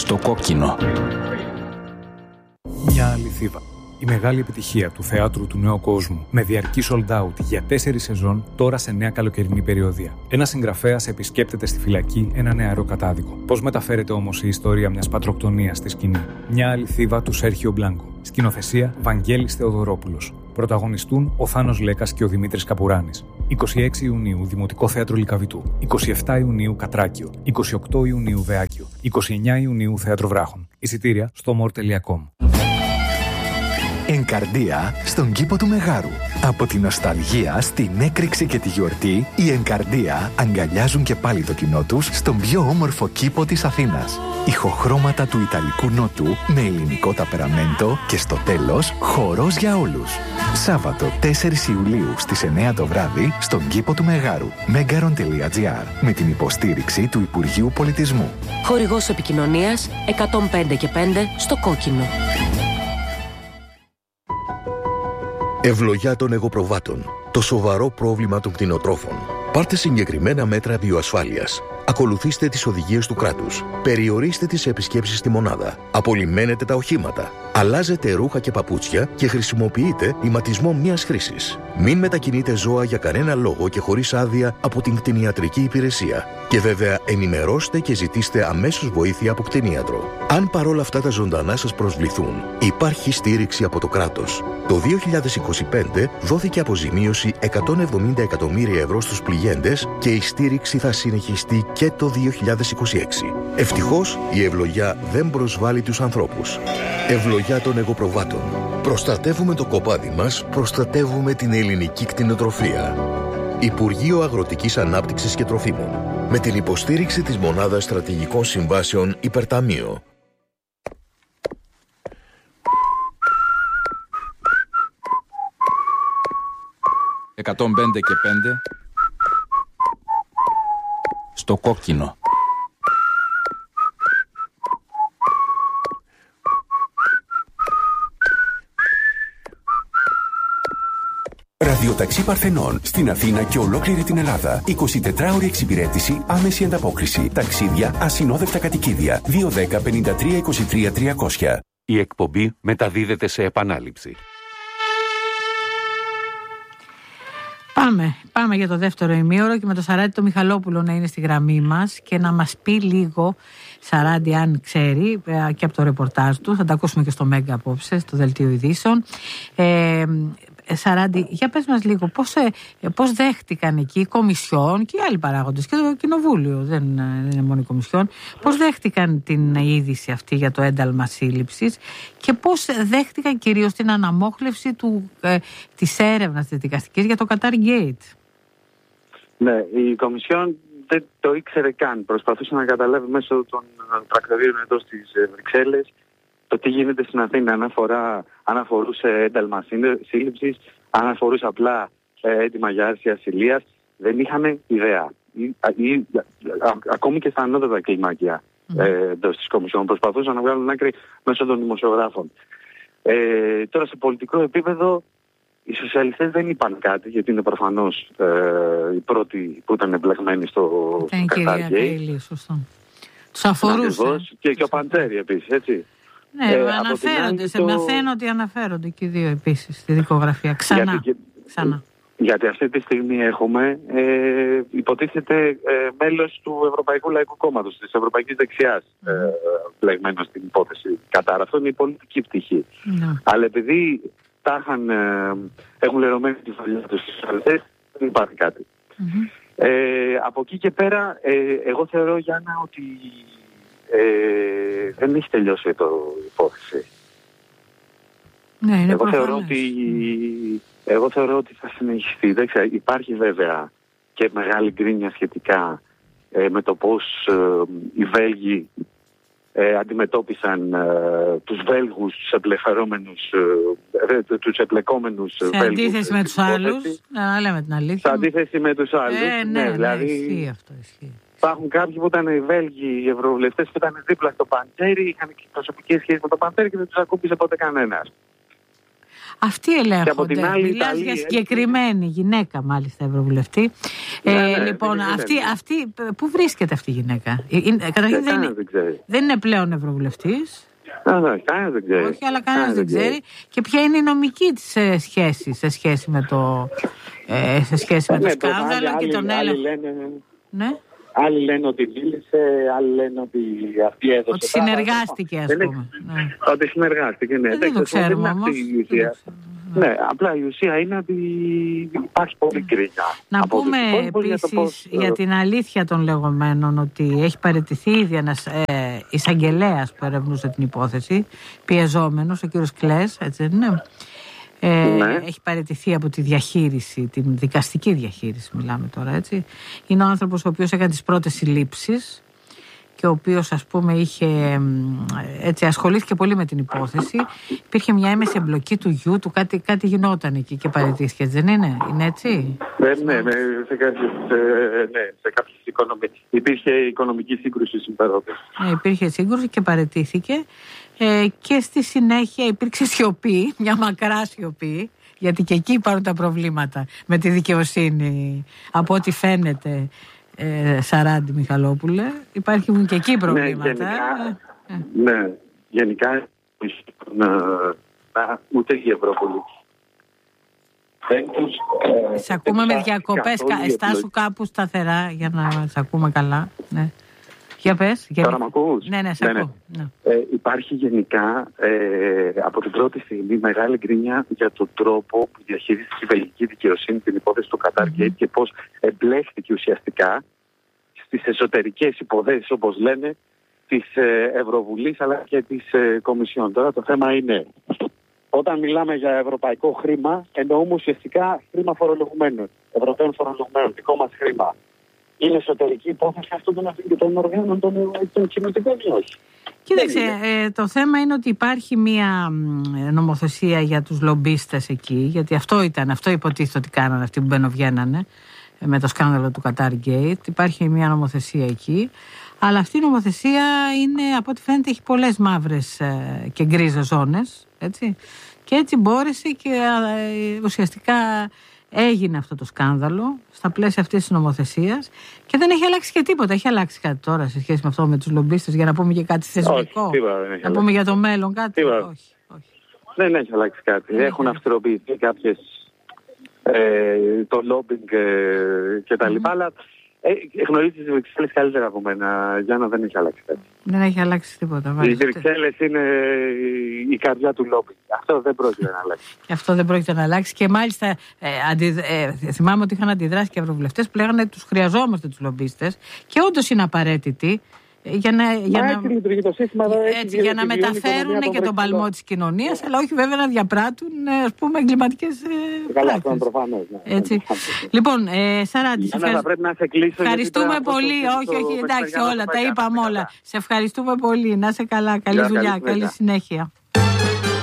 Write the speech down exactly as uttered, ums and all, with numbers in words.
Στο κόκκινο. Μια αληθίδα. Η μεγάλη επιτυχία του θεάτρου του νέου κόσμου, με διαρκή sold out για τέσσερις σεζόν, τώρα σε νέα καλοκαιρινή περιοδία. Ένας συγγραφέας επισκέπτεται στη φυλακή ένα νεαρό κατάδικο. Πώς μεταφέρεται όμως η ιστορία μιας πατροκτονίας στη σκηνή? Μια αληθίδα του Σέρχιο Μπλάνκο. Σκηνοθεσία Βαγγέλης Θεοδωρόπουλος. Πρωταγωνιστούν ο Θάνος Λέκας και ο Δημήτρης Καπουράνης. είκοσι έξι Ιουνίου Δημοτικό Θέατρο Λυκαβητού. είκοσι επτά Ιουνίου Κατράκιο. είκοσι οκτώ Ιουνίου Βεάκιο. είκοσι εννέα Ιουνίου Θέατρο Βράχων. Εισιτήρια στο more τελεία com. Εγκαρδία στον κήπο του Μεγάρου. Από τη νοσταλγία στην έκρηξη και τη γιορτή, οι Εγκαρδία αγκαλιάζουν και πάλι το κοινό τους στον πιο όμορφο κήπο της Αθήνας. Ηχοχρώματα του Ιταλικού Νότου με ελληνικό ταπεραμέντο και στο τέλος χορός για όλους. Σάββατο τέσσερις Ιουλίου στις εννέα το βράδυ στον κήπο του Μεγάρου. megaron τελεία gr με την υποστήριξη του Υπουργείου Πολιτισμού. Χορηγός επικοινωνίας εκατόν πέντε και πέντε στο κόκκινο. Ευλογιά των εγωπροβάτων. Το σοβαρό πρόβλημα των κτηνοτρόφων. Πάρτε συγκεκριμένα μέτρα βιοασφάλειας. Ακολουθήστε τις οδηγίες του κράτους. Περιορίστε τις επισκέψεις στη μονάδα. Απολυμμένετε τα οχήματα. Αλλάζετε ρούχα και παπούτσια και χρησιμοποιείτε ηματισμό μιας χρήσης. Μην μετακινείτε ζώα για κανένα λόγο και χωρίς άδεια από την κτηνιατρική υπηρεσία. Και βέβαια ενημερώστε και ζητήστε αμέσως βοήθεια από κτηνίατρο. Αν παρόλα αυτά τα ζωντανά σας προσβληθούν, υπάρχει στήριξη από το κράτος. Το δύο χιλιάδες είκοσι πέντε δόθηκε αποζημίωση εκατόν εβδομήντα εκατομμύρια ευρώ στους πληγέντες και η στήριξη θα συνεχιστεί και το δύο χιλιάδες είκοσι έξι. Ευτυχώς η ευλογιά δεν προσβάλλει τους ανθρώπους. Ευλογιά των εγωπροβάτων. Προστατεύουμε το κοπάδι μας, προστατεύουμε την ελληνική κτηνοτροφία. Υπουργείο Αγροτικής Ανάπτυξης και Τροφίμων. Με την υποστήριξη της Μονάδας Στρατηγικών Συμβάσεων Υπερταμείο. εκατόν πέντε και πέντε. Στο κόκκινο. Ραδιοταξί Παρθενών στην Αθήνα και ολόκληρη την Ελλάδα. εικοσιτετράωρη εξυπηρέτηση, άμεση ανταπόκριση. Ταξίδια, ασυνόδευτα κατοικίδια. δύο δέκα πενήντα τρία είκοσι τρία τριακόσια. Η εκπομπή μεταδίδεται σε επανάληψη. Πάμε, πάμε για το δεύτερο ημίωρο και με το Σαράντι το Μιχαλόπουλο να είναι στη γραμμή μας και να μας πει λίγο, Σαράντι αν ξέρει, και από το ρεπορτάζ του, θα τα ακούσουμε και στο Μέγκα απόψε, στο Δελτίο Ειδήσεων. Ε, Σαράντι, για πες μας λίγο πώς, ε, πώς δέχτηκαν εκεί οι Κομισιόν και οι άλλοι παράγοντες και το Κοινοβούλιο, δεν, δεν είναι μόνο η Κομισιόν, πώς δέχτηκαν την είδηση αυτή για το ένταλμα σύλληψης και πώς δέχτηκαν κυρίως την αναμόχλευση του, ε, της έρευνας της δικαστικής για το Qatar Gate. Ναι, η Κομισιόν δεν το ήξερε καν. Προσπαθούσε να καταλάβει μέσω των πρακτορείων εδώ στις Βρυξέλλες το τι γίνεται στην Αθήνα, αν, αφορά, αν αφορούσε ένταλμα σύλληψης, αν αφορούσε απλά ε, έτοιμα για άρση ασυλίας. Δεν είχαν ιδέα. Ή, ή, α, ακόμη και στα ανώτατα κλιμάκια mm. ε, εντός της Κομισιόν προσπαθούσαν να βγάλουν άκρη μέσω των δημοσιογράφων. Ε, τώρα σε πολιτικό επίπεδο οι σοσιαλιστές δεν είπαν κάτι, γιατί είναι προφανώς ε, οι πρώτοι που ήταν εμπλεγμένοι στο Qatar Gate. Τους αφορούσε. Και, και ο Παντζέρη επίσης, έτσι. Ναι, ε, αναφέρονται, σε το... μαθαίνω ότι αναφέρονται και οι δύο επίσης στη δικογραφία. Ξανά. Γιατί, Ξανά. γιατί αυτή τη στιγμή έχουμε, ε, υποτίθεται, ε, μέλος του Ευρωπαϊκού Λαϊκού Κόμματος, της Ευρωπαϊκής Δεξιάς, mm. ε, πλεγμένο στην υπόθεση Κατάρ. Αυτό είναι η πολιτική πτυχή. Mm. Αλλά επειδή τα είχαν, ε, έχουν λερωμένη τη φωλιά τους στις αλθές, δεν υπάρχει κάτι. Mm-hmm. Ε, από εκεί και πέρα, ε, εγώ θεωρώ, Γιάννα, ότι Ε, δεν έχει τελειώσει το υπόθεση. Ναι, είναι εγώ, θεωρώ προφανές. ότι, εγώ θεωρώ ότι θα συνεχιστεί. Δεν ξέρω, υπάρχει βέβαια και μεγάλη γκρίνια σχετικά ε, με το πώς ε, οι Βέλγοι ε, αντιμετώπισαν ε, τους Βέλγους, τους εμπλεφερόμενους, ε, τους εμπλεκόμενους σε Βέλγους. Σε αντίθεση με τους άλλους, να λέμε την αλήθεια. Σε αντίθεση με τους άλλους. Ε, ναι, ναι, δηλαδή, ναι, ισχύει αυτό, ισχύει. Υπάρχουν κάποιοι που ήταν οι Βέλγοι, οι ευρωβουλευτές που ήταν δίπλα στο Παντζέρι, είχαν και προσωπικές σχέσεις με τον Παντζέρι και δεν τους ακούμπησε ποτέ κανένας. Αυτοί ελέγχονται. Μιλάς Ιταλία, για συγκεκριμένη γυναίκα, μάλιστα, ευρωβουλευτή. Ναι, ε, ναι, λοιπόν, ναι, ναι, ναι. αυτή, αυτή, πού βρίσκεται αυτή η γυναίκα? Είναι, καταρχήν δεν, είναι, δεν, δεν είναι πλέον ευρωβουλευτής. Όχι, κανένας δεν ξέρει. Όχι, αλλά κανένας δεν ξέρει. Και ποια είναι η νομική της ε, σχέση σε σχέση με το, ε, σε σχέση με το ναι, σκάνδαλο και τον έλεγχο. Ναι. Άλλοι λένε ότι μίλησε, άλλοι λένε ότι αυτή έδωσε. Ότι συνεργάστηκε, ας πούμε. Ναι. Ότι συνεργάστηκε, ναι. Δεν, δεν το ξέρουμε όμως. Ναι, απλά η ουσία είναι ότι υπάρχει πολύ κρίνια. Να πούμε επίσης για, πώς... για την αλήθεια των λεγόμενων ότι έχει παραιτηθεί ήδη ένας ε, εισαγγελέας που ερευνούσε την υπόθεση, πιεζόμενος, ο κύριος Κλές, έτσι δεν είναι. Ε, ναι. Έχει παραιτηθεί από τη διαχείριση, την δικαστική διαχείριση μιλάμε τώρα, έτσι. Είναι ο άνθρωπος ο οποίος έκανε τις πρώτες συλλήψεις και ο οποίος, ας πούμε, είχε, έτσι, ασχολήθηκε πολύ με την υπόθεση. Υπήρχε μια έμεση εμπλοκή του γιου του, κάτι, κάτι γινόταν εκεί και παραιτήθηκε, δεν είναι, είναι έτσι? Ναι, ναι, ναι, σε κάποιες, ναι, σε κάποιες οικονομικές. Υπήρχε οικονομική σύγκρουση συμφερόντων. Ναι, υπήρχε σύγκρουση και παραιτήθηκε. Ε, και στη συνέχεια υπήρξε σιωπή, μια μακρά σιωπή, γιατί και εκεί υπάρχουν τα προβλήματα με τη δικαιοσύνη, από ό,τι φαίνεται, ε, Σαράντη Μιχαλόπουλε. Υπάρχουν και εκεί προβλήματα. Ναι, γενικά, ε, ε. ναι, γενικά να, να, ούτε η Ευρώπολη. Ε, σε ακούμε με διακοπές, στάσου κάπου σταθερά για να σε ακούμε καλά, ναι. Για πες. Για... Τώρα μ' ακούς? Ναι, ναι, σε ναι, ακούω. Ναι. Ε, υπάρχει γενικά ε, από την πρώτη στιγμή μεγάλη γκρίνια για τον τρόπο που διαχειρίστηκε η βελγική δικαιοσύνη την υπόθεση του Qatar Gate mm-hmm. και πώς εμπλέχθηκε ουσιαστικά στις εσωτερικές υποθέσεις, όπως λένε, της ε, Ευρωβουλής αλλά και της ε, Κομισιόν. Τώρα το θέμα είναι, όταν μιλάμε για ευρωπαϊκό χρήμα, εννοούμε ουσιαστικά χρήμα φορολογουμένων, Ευρωπαίων φορολογουμένων, δικό μας χρήμα. Είναι εσωτερική υπόθεση αυτών των, των οργάνων των, των κοινωτικών ή όχι? Κοίταξε, ε, το θέμα είναι ότι υπάρχει μια νομοθεσία για τους λομπίστες εκεί, γιατί αυτό ήταν, αυτό υποτίθεται ότι κάνανε αυτοί που μπαινοβγαίνανε με το σκάνδαλο του Qatar Gate. Υπάρχει μια νομοθεσία εκεί, αλλά αυτή η νομοθεσία είναι, από ό,τι φαίνεται, έχει πολλές μαύρες ε, και γκρίζες ζώνες, έτσι. Και έτσι μπόρεσε και ε, ουσιαστικά έγινε αυτό το σκάνδαλο στα πλαίσια αυτής της νομοθεσίας και δεν έχει αλλάξει και τίποτα. Έχει αλλάξει κάτι τώρα σε σχέση με αυτό με τους λομπίστες, για να πούμε και κάτι θεσμικό? Όχι, τίποτα, δεν έχει να πούμε αλλάξει. Για το μέλλον κάτι? Όχι, όχι. Δεν έχει αλλάξει κάτι. Δεν Έχουν αυστηροποιηθεί κάποιες ε, το lobbying ε, και τα mm. λοιπά, αλλά ε, γνωρίζεις τις Βρυξέλλες καλύτερα από μένα, Γιάννα, δεν έχει αλλάξει κάτι. Δεν έχει αλλάξει τίποτα. Οι Βρυξέλλες είναι η καρδιά του lobbying. Αυτό δεν πρόκειται να αλλάξει. Και αυτό δεν πρόκειται να αλλάξει. Και μάλιστα ε, αντι, ε, θυμάμαι ότι είχαν αντιδράσει και ευρωβουλευτές που λέγανε τους χρειαζόμαστε τους λομπίστες και όντως είναι απαραίτητοι για να, για Μα να, έτσι λειτουργεί το σύστημα. Έτσι, για να μεταφέρουν και τον παλμό της κοινωνίας, αλλά όχι βέβαια να διαπράττουν, ας πούμε, εγκληματικές πράξεις. Καλά, προφανώς. Ναι. Έτσι. Λοιπόν, ε, Σαράντη, σε ευχαριστ... ευχαριστούμε πολύ. Όχι, όχι, εντάξει, όλα, τα είπαμε όλα. Σε ευχαριστούμε πολύ. Να είσαι καλά. Καλή δουλειά, καλή συνέχεια.